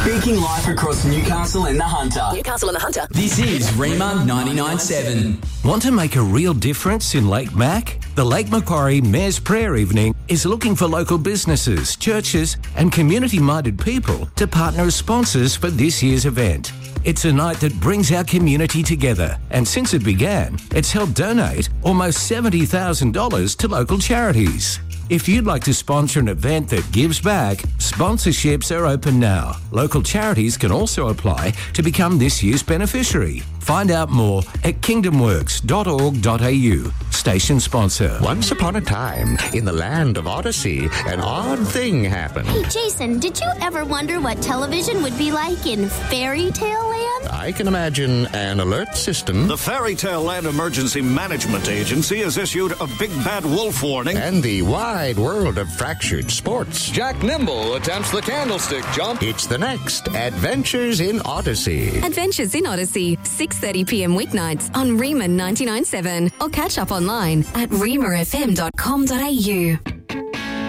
Speaking live across Newcastle and the Hunter. This is Rima 99.7. Want to make a real difference in Lake Mac? The Lake Macquarie Mayor's Prayer Evening is looking for local businesses, churches and community-minded people to partner as sponsors for this year's event. It's a night that brings our community together, and since it began, it's helped donate almost $70,000 to local charities. If you'd like to sponsor an event that gives back, sponsorships are open now. Local charities can also apply to become this year's beneficiary. Find out more at kingdomworks.org.au. Station sponsor. Once upon a time, in the land of Odyssey, an odd thing happened. Hey, Jason, did you ever wonder what television would be like in Fairy Tale Land? I can imagine an alert system. The Fairy Tale Land Emergency Management Agency has issued a big bad wolf warning. And the wide world of fractured sports. Jack Nimble attempts the candlestick jump. It's the next Adventures in Odyssey. Adventures in Odyssey, 6:30 p.m. weeknights on Rima 99.7 or catch up online at rimafm.com.au.